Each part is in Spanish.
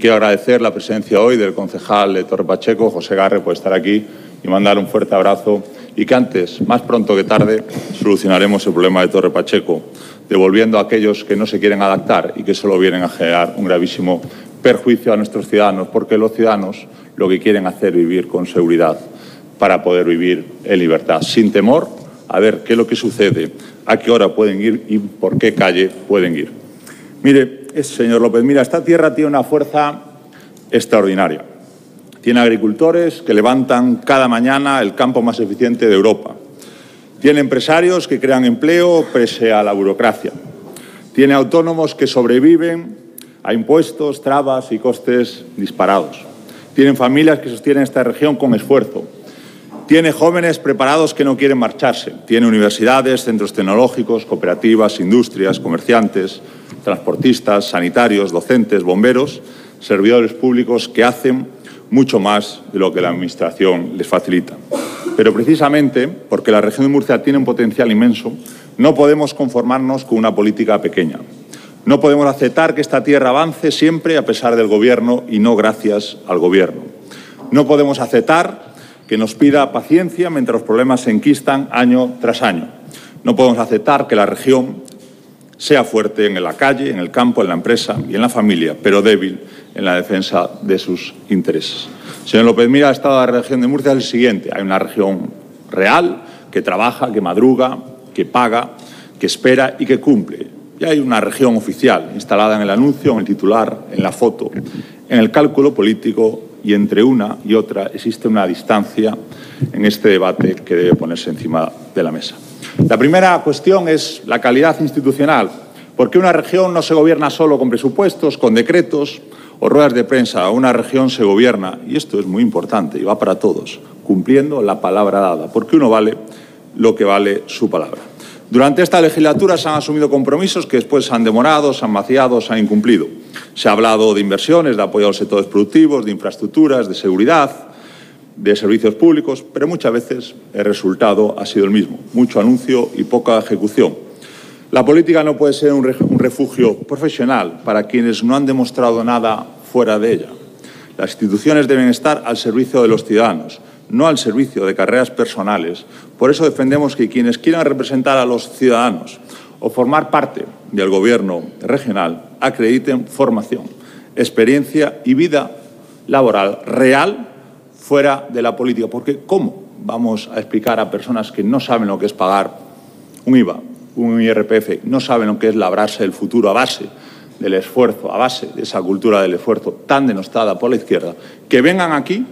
quiero agradecer la presencia hoy del concejal de Torre Pacheco, José Garre, por estar aquí y mandar un fuerte abrazo y que antes, más pronto que tarde, solucionaremos el problema de Torre Pacheco, devolviendo a aquellos que no se quieren adaptar y que solo vienen a generar un gravísimo perjuicio a nuestros ciudadanos, porque los ciudadanos lo que quieren hacer es vivir con seguridad para poder vivir en libertad, sin temor a ver qué es lo que sucede, a qué hora pueden ir y por qué calle pueden ir. Mire, señor López, mira, esta tierra tiene una fuerza extraordinaria. Tiene agricultores que levantan cada mañana el campo más eficiente de Europa. Tiene empresarios que crean empleo pese a la burocracia. Tiene autónomos que sobreviven a impuestos, trabas y costes disparados. Tienen familias que sostienen esta región con esfuerzo. Tiene jóvenes preparados que no quieren marcharse. Tiene universidades, centros tecnológicos, cooperativas, industrias, comerciantes, transportistas, sanitarios, docentes, bomberos, servidores públicos que hacen mucho más de lo que la Administración les facilita. Pero precisamente porque la región de Murcia tiene un potencial inmenso, no podemos conformarnos con una política pequeña. No podemos aceptar que esta tierra avance siempre a pesar del Gobierno y no gracias al Gobierno. No podemos aceptar que nos pida paciencia mientras los problemas se enquistan año tras año. No podemos aceptar que la región sea fuerte en la calle, en el campo, en la empresa y en la familia, pero débil en la defensa de sus intereses. Señor López, mira, el estado de la región de Murcia es el siguiente. Hay una región real que trabaja, que madruga, que paga, que espera y que cumple. Y hay una región oficial instalada en el anuncio, en el titular, en la foto, en el cálculo político, y entre una y otra existe una distancia en este debate que debe ponerse encima de la mesa. La primera cuestión es la calidad institucional, porque una región no se gobierna solo con presupuestos, con decretos o ruedas de prensa. Una región se gobierna, y esto es muy importante y va para todos, cumpliendo la palabra dada, porque uno vale lo que vale su palabra. Durante esta legislatura se han asumido compromisos que después se han demorado, se han vaciado, se han incumplido. Se ha hablado de inversiones, de apoyo a los sectores productivos, de infraestructuras, de seguridad, de servicios públicos, pero muchas veces el resultado ha sido el mismo, mucho anuncio y poca ejecución. La política no puede ser un refugio profesional para quienes no han demostrado nada fuera de ella. Las instituciones deben estar al servicio de los ciudadanos, no al servicio de carreras personales. Por eso defendemos que quienes quieran representar a los ciudadanos o formar parte del Gobierno regional acrediten formación, experiencia y vida laboral real fuera de la política. Porque ¿cómo vamos a explicar a personas que no saben lo que es pagar un IVA, un IRPF, no saben lo que es labrarse el futuro a base del esfuerzo, a base de esa cultura del esfuerzo tan denostada por la izquierda, que vengan aquí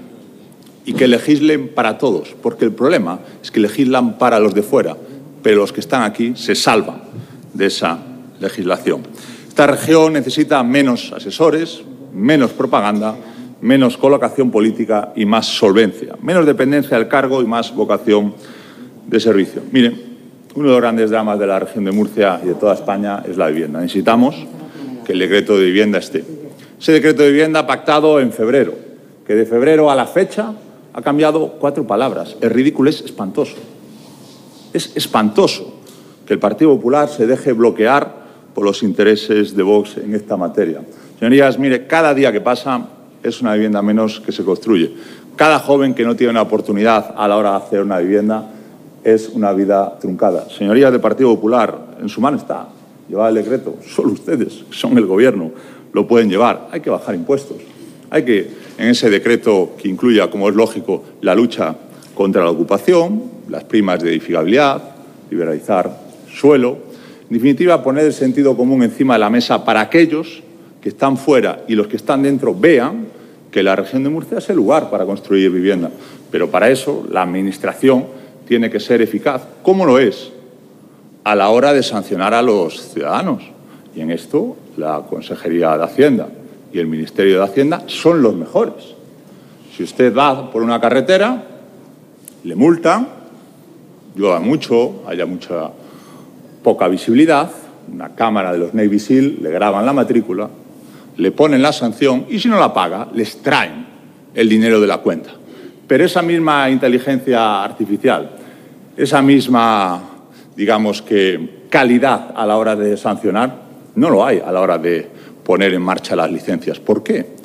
y que legislen para todos? Porque el problema es que legislan para los de fuera, pero los que están aquí se salvan de esa legislación. Esta región necesita menos asesores, menos propaganda, menos colocación política y más solvencia, menos dependencia del cargo y más vocación de servicio. Miren, uno de los grandes dramas de la región de Murcia y de toda España es la vivienda. Necesitamos que el decreto de vivienda esté. Ese decreto de vivienda pactado en febrero, que de febrero a la fecha ha cambiado 4 palabras. El ridículo es espantoso. Es espantoso que el Partido Popular se deje bloquear por los intereses de Vox en esta materia. Señorías, mire, cada día que pasa es una vivienda menos que se construye. Cada joven que no tiene una oportunidad a la hora de hacer una vivienda es una vida truncada. Señorías del Partido Popular, en su mano está llevar el decreto. Solo ustedes, que son el Gobierno, lo pueden llevar. Hay que bajar impuestos. Hay que, en ese decreto que incluya, como es lógico, la lucha contra la ocupación, las primas de edificabilidad, liberalizar suelo, en definitiva, poner el sentido común encima de la mesa para aquellos que están fuera y los que están dentro vean que la región de Murcia es el lugar para construir vivienda. Pero para eso la Administración tiene que ser eficaz, como lo es a la hora de sancionar a los ciudadanos. Y en esto la Consejería de Hacienda y el Ministerio de Hacienda son los mejores. Si usted va por una carretera, le multan, llueva mucho, haya poca visibilidad, una cámara de los Navy SEAL le graban la matrícula, le ponen la sanción y si no la paga, les traen el dinero de la cuenta. Pero esa misma inteligencia artificial, esa misma, digamos que, calidad a la hora de sancionar, no lo hay a la hora de poner en marcha las licencias. ¿Por qué?